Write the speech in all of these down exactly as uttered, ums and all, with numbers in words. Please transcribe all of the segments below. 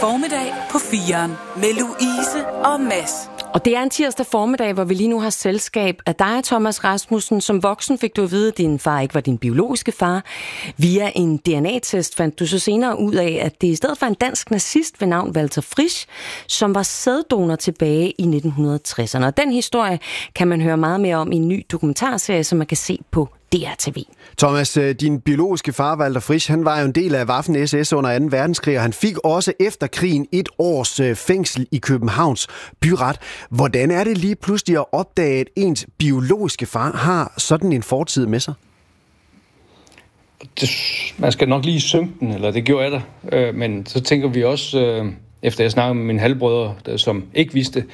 formiddag på firen med Louise og Mads. Og det er en tirsdag formiddag, hvor vi lige nu har selskab af dig, Thomas Rasmussen. Som voksen fik du at vide, at din far ikke var din biologiske far. Via en D N A-test fandt du så senere ud af, at det i stedet for en dansk nazist ved navn Walter Frisch, som var sæddonor tilbage i nitten tresserne. Og den historie kan man høre meget mere om i en ny dokumentarserie, som man kan se på D R T V. Thomas, din biologiske far, Walter Frisch, han var jo en del af Waffen S S under anden verdenskrig, og han fik også efter krigen et års fængsel i Københavns byret. Hvordan er det lige pludselig at opdage, at ens biologiske far har sådan en fortid med sig? Det, man skal nok lige synge den, eller det gjorde jeg da. Men så tænker vi også, efter jeg snakkede med mine halvbrødre, som ikke vidste,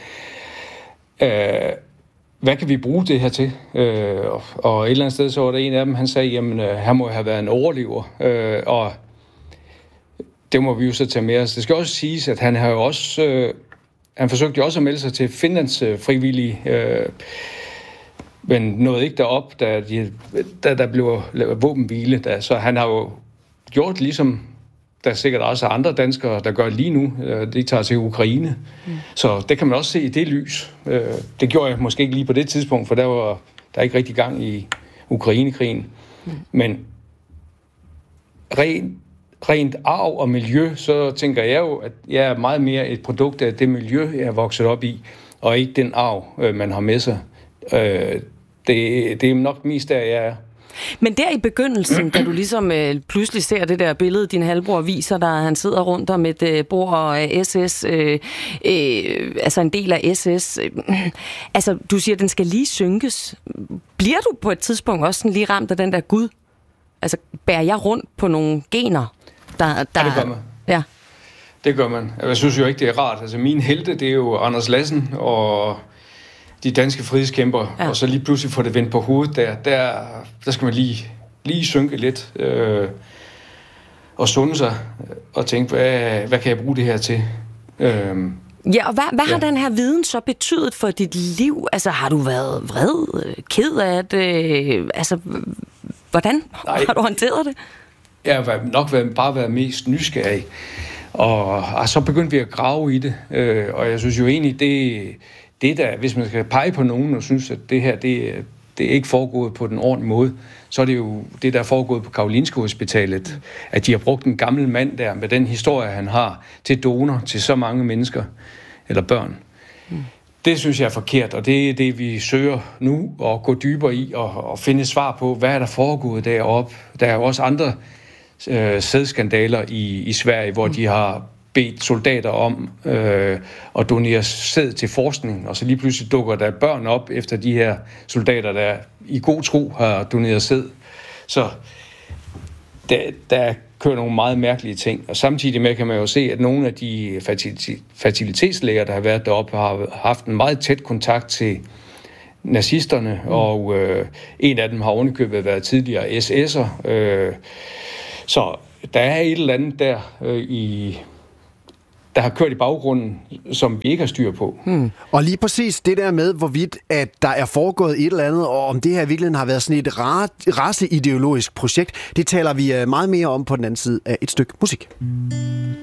hvad kan vi bruge det her til? Øh, og et eller andet sted, så var der en af dem, han sagde, jamen, øh, han må have været en overlever. Øh, og det må vi jo så tage med os. Det skal også siges, at han har jo også, øh, han forsøgte jo også at melde sig til Finlands øh, frivillige, øh, men nåede ikke derop, da, de, da der blev lavet våbenhvile. Da, så han har jo gjort ligesom, der er sikkert også andre danskere, der gør lige nu. De tager til Ukraine. Mm. Så det kan man også se i det lys. Det gjorde jeg måske ikke lige på det tidspunkt, for der var der ikke rigtig gang i Ukrainekrigen. Mm. Men rent, rent arv og miljø, så tænker jeg jo, at jeg er meget mere et produkt af det miljø, jeg er vokset op i, og ikke den arv, man har med sig. Det, det er nok mest der, jeg er. Men der i begyndelsen, da du ligesom øh, pludselig ser det der billede, din halvbror viser dig, han sidder rundt om et øh, bord og øh, S S, øh, øh, altså en del af S S. Øh, altså, du siger, at den skal lige synkes. Bliver du på et tidspunkt også sådan lige ramt af den der Gud? Altså, bærer jeg rundt på nogle gener, der... der ja, det gør man. Ja. Det gør man. Jeg synes jo ikke, det er rart. Altså, min helte, det er jo Anders Lassen og de danske frihedskæmper, ja. Og så lige pludselig får det vendt på hovedet der. Der, der skal man lige, lige synke lidt øh, og sunde sig og tænke, hvad, hvad kan jeg bruge det her til? Øh, ja, og hvad, hvad ja. har den her viden så betydet for dit liv? Altså, har du været vred, ked af det? Altså, hvordan Nej. har du håndteret det? Jeg har nok været, bare været mest nysgerrig. Og, og så begyndte vi at grave i det. Øh, og jeg synes jo egentlig, det Det der, hvis man skal pege på nogen og synes, at det her, det, det er ikke foregået på den ordentlige måde, så er det jo det, der er foregået på Karolinska Hospitalet, at de har brugt en gammel mand der med den historie, han har, til donor til så mange mennesker eller børn. Mm. Det synes jeg er forkert, og det er det, vi søger nu, at gå dybere i og, og finde svar på, hvad er der foregået deroppe. Der er jo også andre øh, sædskandaler i, i Sverige, hvor mm. de har bedt soldater om øh, at donere sæd til forskning, og så lige pludselig dukker der børn op efter de her soldater, der i god tro har doneret sæd. Så der, der kører nogle meget mærkelige ting, og samtidig med kan man jo se, at nogle af de fertilitetslæger, der har været deroppe, har haft en meget tæt kontakt til nazisterne, mm. og øh, en af dem har ovenikøbet været tidligere S S'er. Øh, så der er et eller andet der øh, i der har kørt i baggrunden, som vi ikke har styr på. Hmm. Og lige præcis det der med, hvorvidt at der er foregået et eller andet, og om det her i virkeligheden har været sådan et raceideologisk projekt, det taler vi meget mere om på den anden side af et stykke musik.